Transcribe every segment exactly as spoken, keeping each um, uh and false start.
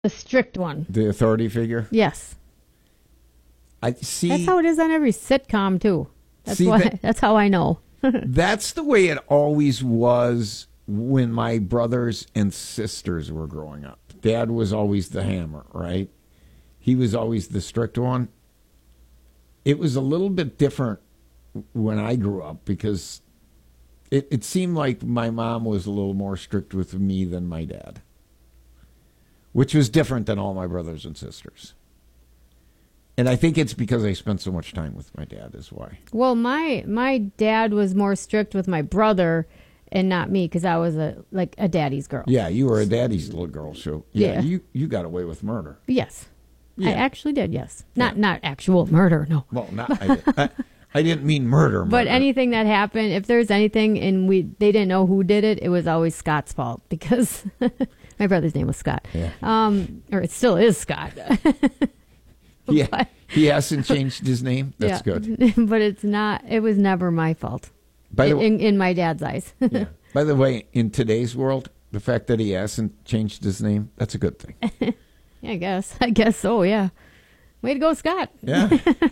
The strict one. The authority figure? Yes. I see. That's how it is on every sitcom, too. That's see, why. that, that's how I know. That's the way it always was when my brothers and sisters were growing up. Dad was always the hammer, right? He was always the strict one. It was a little bit different when I grew up because it, it seemed like my mom was a little more strict with me than my dad, which was different than all my brothers and sisters. And I think it's because I spent so much time with my dad is why. Well, my my dad was more strict with my brother and not me because I was a like a daddy's girl. Yeah, you were a daddy's little girl. So yeah, Yeah. you, you got away with murder. Yes. Yeah. I actually did, yes. Not Yeah. not actual murder, no. Well, not I, I, I didn't mean murder, murder. But anything that happened, if there's anything and we they didn't know who did it, it was always Scott's fault because my brother's name was Scott. Yeah. Um, or it still is Scott. Yeah, But- he hasn't changed his name. That's yeah. good. But it's not. It was never my fault. By the, in, in my dad's eyes. yeah. By the way, in today's world, the fact that he hasn't changed his name, that's a good thing. Yeah, I guess. I guess so. Yeah. Way to go, Scott. Yeah.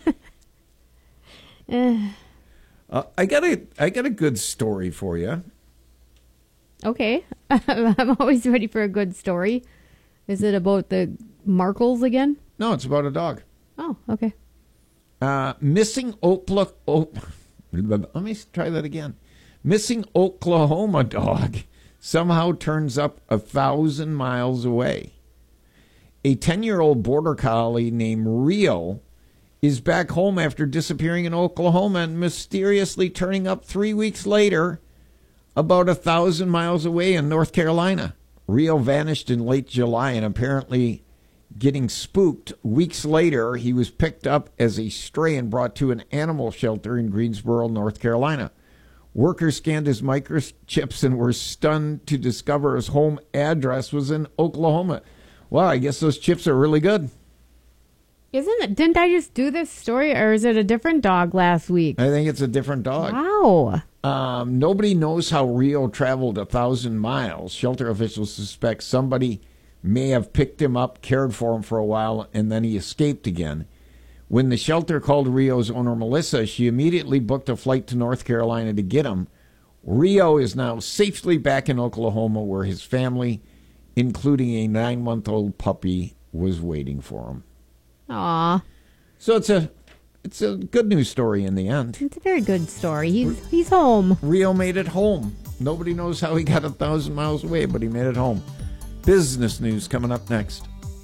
Eh, uh, I got a I got a good story for you. okay. I'm always ready for a good story. Is it about the Markles again? No, it's about a dog. Oh, okay. Uh, missing Oklahoma. Oh, let me try that again. Missing Oklahoma dog somehow turns up a thousand miles away. A ten-year-old border collie named Rio is back home after disappearing in Oklahoma and mysteriously turning up three weeks later about a thousand miles away in North Carolina. Rio vanished in late July and apparently getting spooked. Weeks later, he was picked up as a stray and brought to an animal shelter in Greensboro, North Carolina. Workers scanned his microchips and were stunned to discover his home address was in Oklahoma. Wow, I guess those chips are really good. Isn't it? Didn't I just do this story, or is it a different dog last week? I think it's a different dog. Wow. Um, nobody knows how Rio traveled a thousand miles. Shelter officials suspect somebody may have picked him up, cared for him for a while, and then he escaped again. When the shelter called Rio's owner, Melissa, she immediately booked a flight to North Carolina to get him. Rio is now safely back in Oklahoma, where his family, including a nine-month-old puppy, was waiting for him. Aw. So it's a it's a good news story in the end. It's a very good story. He's he's home. Rio made it home. Nobody knows how he got a thousand miles away, but he made it home. Business news coming up next.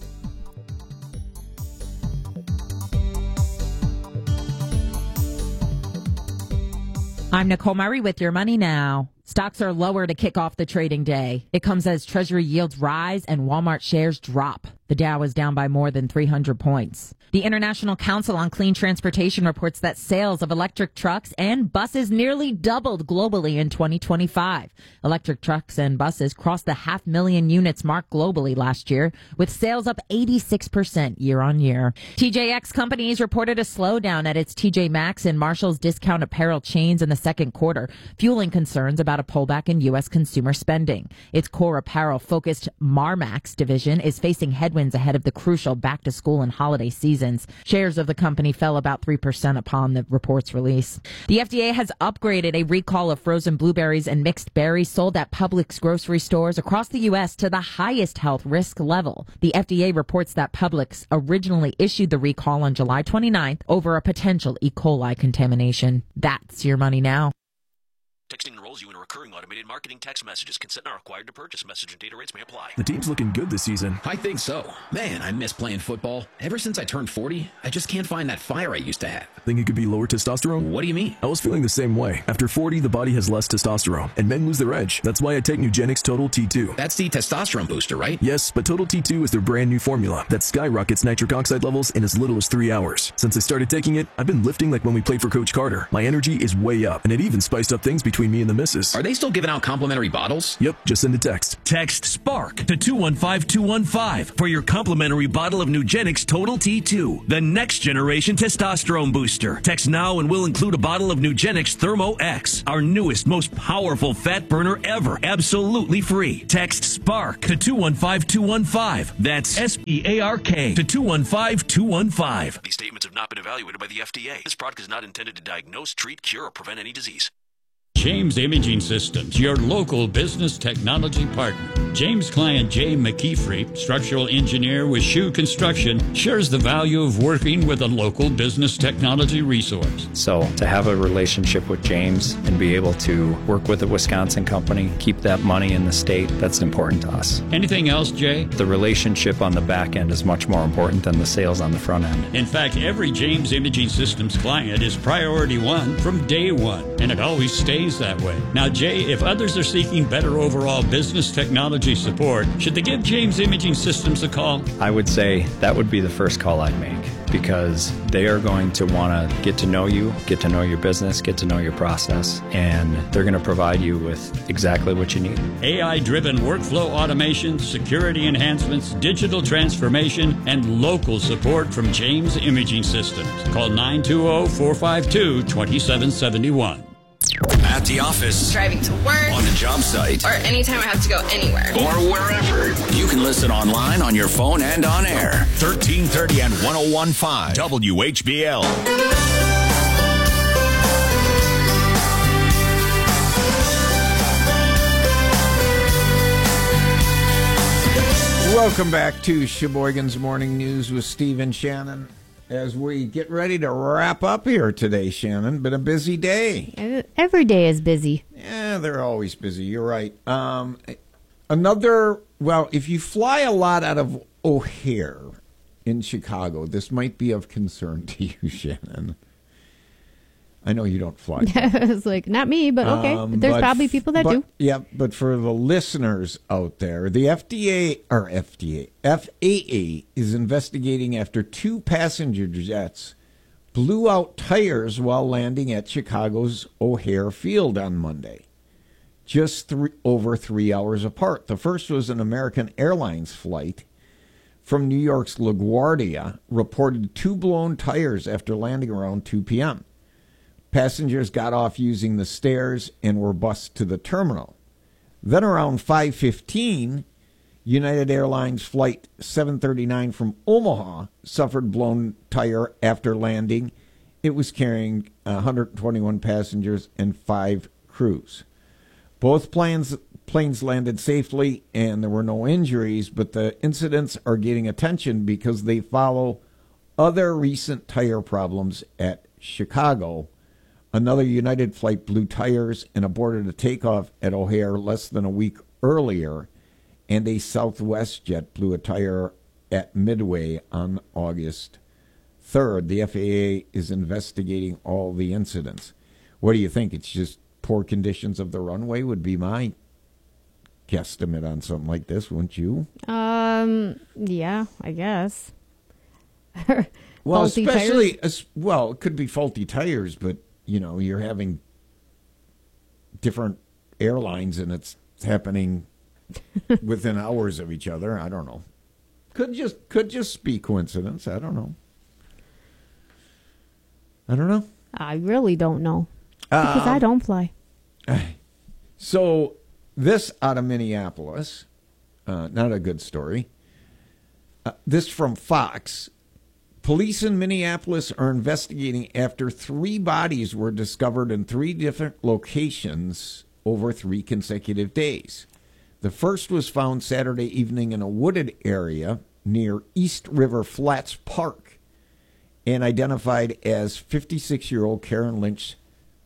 I'm Nicole Murray with Your Money Now. Stocks are lower to kick off the trading day. It comes as Treasury yields rise and Walmart shares drop. The Dow is down by more than three hundred points. The International Council on Clean Transportation reports that sales of electric trucks and buses nearly doubled globally in twenty twenty-five. Electric trucks and buses crossed the half million units mark globally last year, with sales up eighty-six percent year on year. T J X Companies reported a slowdown at its T J Maxx and Marshall's discount apparel chains in the second quarter, fueling concerns about a pullback in U S consumer spending. Its core apparel-focused Marmaxx division is facing headwinds ahead of the crucial back-to-school and holiday seasons. Shares of the company fell about three percent upon the report's release. The F D A has upgraded a recall of frozen blueberries and mixed berries sold at Publix grocery stores across the U S to the highest health risk level. The F D A reports that Publix originally issued the recall on July twenty-ninth over a potential E. coli contamination. That's Your Money Now. Texting enrolls you in a recurring automated marketing text messages. Consent not required to purchase. Message and data rates may apply. The team's looking good this season. I think so. Man, I miss playing football. Ever since I turned forty, I just can't find that fire I used to have. Think it could be lower testosterone? What do you mean? I was feeling the same way. After forty, the body has less testosterone, and men lose their edge. That's why I take Nugenix Total T two. That's the testosterone booster, right? Yes, but Total T two is their brand new formula that skyrockets nitric oxide levels in as little as three hours. Since I started taking it, I've been lifting like when we played for Coach Carter. My energy is way up, and it even spiced up things because between me and the missus. Are they still giving out complimentary bottles? Yep, just send a text. Text SPARK to two one five two one five for your complimentary bottle of Nugenix Total T two, the next generation testosterone booster. Text now and we'll include a bottle of Nugenix Thermo X, our newest, most powerful fat burner ever, absolutely free. Text SPARK to two one five two one five. That's S P A R K to two one five two one five. These statements have not been evaluated by the F D A. This product is not intended to diagnose, treat, cure, or prevent any disease. James Imaging Systems, your local business technology partner. James' client Jay McKeefrey, structural engineer with Shoe Construction, shares the value of working with a local business technology resource. So to have a relationship with James and be able to work with a Wisconsin company, keep that money in the state, that's important to us. Anything else, Jay? The relationship on the back end is much more important than the sales on the front end. In fact, every James Imaging Systems client is priority one from day one, and it always stays that way. Now, Jay, if others are seeking better overall business technology support, should they give James Imaging Systems a call? I would say that would be the first call I'd make, because they are going to want to get to know you, get to know your business, get to know your process, and they're going to provide you with exactly what you need. A I-driven workflow automation, security enhancements, digital transformation, and local support from James Imaging Systems. Call nine two zero, four five two, two seven seven one. At the office, driving to work, on the job site, or anytime I have to go anywhere, or wherever. You can listen online, on your phone, and on air. thirteen thirty and one oh one point five W H B L. Welcome back to Sheboygan's Morning News with Steve and Shannon. As we get ready to wrap up here today, Shannon, been a busy day. Every day is busy. Yeah, they're always busy. You're right. Um, another, well, if you fly a lot out of O'Hare in Chicago, this might be of concern to you, Shannon. I know you don't fly. I was like, not me, but okay. Um, There's but, probably people that but, do. Yeah, but for the listeners out there, the F D A, or F D A, F A A is investigating after two passenger jets blew out tires while landing at Chicago's O'Hare Field on Monday, just three, over three hours apart. The first was an American Airlines flight from New York's LaGuardia, reported two blown tires after landing around two p.m. Passengers got off using the stairs and were bused to the terminal. Then around five fifteen, United Airlines Flight seven thirty-nine from Omaha suffered blown tire after landing. It was carrying one hundred twenty-one passengers and five crews. Both planes, planes landed safely and there were no injuries, but the incidents are getting attention because they follow other recent tire problems at Chicago. Another United flight blew tires and aborted a takeoff at O'Hare less than a week earlier, and a Southwest jet blew a tire at Midway on August third. The F A A is investigating all the incidents. What do you think? It's just poor conditions of the runway would be my guesstimate on something like this, wouldn't you? Um, yeah, I guess. Well, Faulty especially, tires? as, well, it could be faulty tires, but you know, you're having different airlines and it's happening within hours of each other. I don't know. Could just could just be coincidence. I don't know. I don't know. I really don't know. Because um, I don't fly. So this out of Minneapolis, uh, not a good story. Uh, this from Fox. Police in Minneapolis are investigating after three bodies were discovered in three different locations over three consecutive days. The first was found Saturday evening in a wooded area near East River Flats Park and identified as fifty-six-year-old Karen Lynch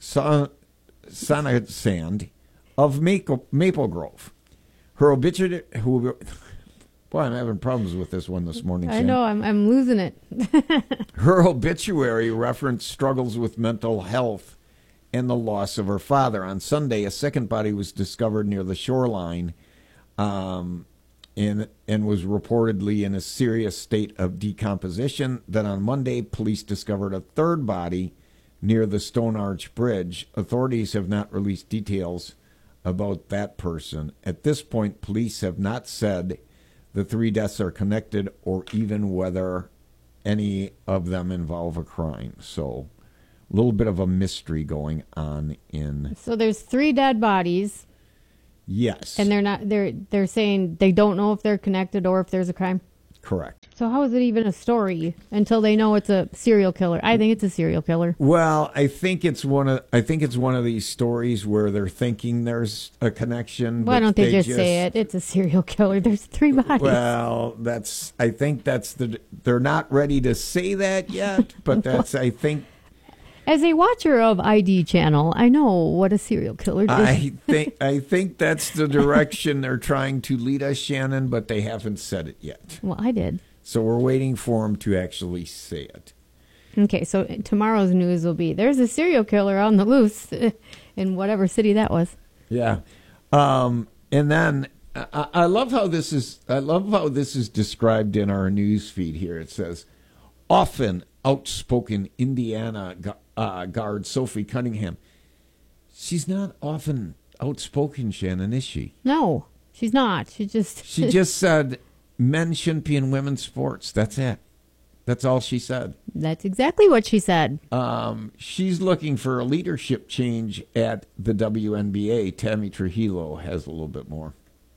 Sonnesand of Maple, Maple Grove. Her obituary... Who, Boy, I'm having problems with this one this morning, I Sam. know, I'm I'm losing it. Her obituary referenced struggles with mental health and the loss of her father. On Sunday, a second body was discovered near the shoreline um, and, and was reportedly in a serious state of decomposition. Then on Monday, police discovered a third body near the Stone Arch Bridge. Authorities have not released details about that person. At this point, police have not said the three deaths are connected or even whether any of them involve a crime. So a little bit of a mystery going on in... So there's three dead bodies. Yes. And they're not, they're, they're saying they don't know if they're connected or if there's a crime? Correct. So how is it even a story until they know it's a serial killer? I think it's a serial killer. Well, I think it's one of I think it's one of these stories where they're thinking there's a connection. Why but don't they, they just, just say it? It's a serial killer. There's three bodies. Well, that's I think that's the they're not ready to say that yet, but that's I think as a watcher of I D Channel, I know what a serial killer is. I think I think that's the direction they're trying to lead us, Shannon, but they haven't said it yet. Well, I did. So we're waiting for them to actually say it. Okay, so tomorrow's news will be there's a serial killer on the loose in whatever city that was. Yeah, um, and then I, I love how this is. I love how this is described in our news feed here. It says, "Often outspoken Indiana uh, guard Sophie Cunningham." She's not often outspoken, Shannon, is she? No, she's not. She just she just said men shouldn't be in women's sports. That's it. That's all she said. That's exactly what she said. Um, she's looking for a leadership change at the W N B A. Tammy Trujillo has a little bit more.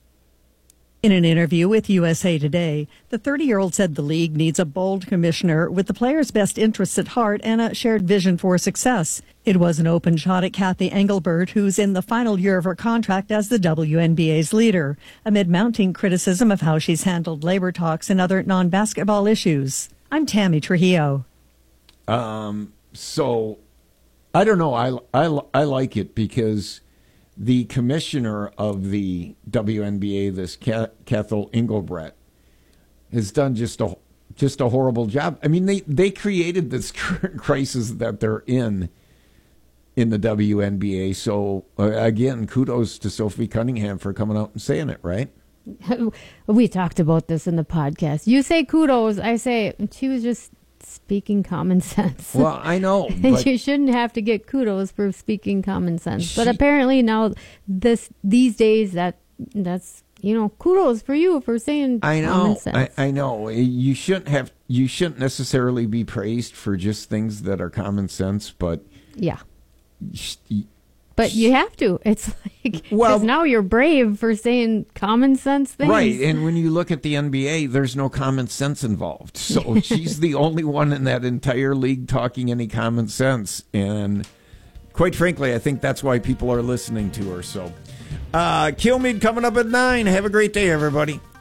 In an interview with U S A Today, the thirty-year-old said the league needs a bold commissioner with the players' best interests at heart and a shared vision for success. It was an open shot at Kathy Engelbert, who's in the final year of her contract as the W N B A's leader, amid mounting criticism of how she's handled labor talks and other non-basketball issues. I'm Tammy Trujillo. Um, so, I don't know. I, I, I like it because the commissioner of the W N B A, this Kathy Engelbert, has done just a just a horrible job. I mean, they, they created this crisis that they're in in the W N B A. So, uh, again, kudos to Sophie Cunningham for coming out and saying it, right? We talked about this in the podcast. You say kudos. I say she was just speaking common sense. Well, I know. But you shouldn't have to get kudos for speaking common sense. She, but apparently now, this these days, that that's, you know, kudos for you for saying I know, common sense. I, I know. You shouldn't have. You shouldn't necessarily be praised for just things that are common sense, but yeah. She, But you have to. It's like, well, because now you're brave for saying common sense things. Right, and when you look at the N B A, there's no common sense involved. So she's the only one in that entire league talking any common sense. And quite frankly, I think that's why people are listening to her. So, uh, Kilmeade coming up at nine. Have a great day, everybody.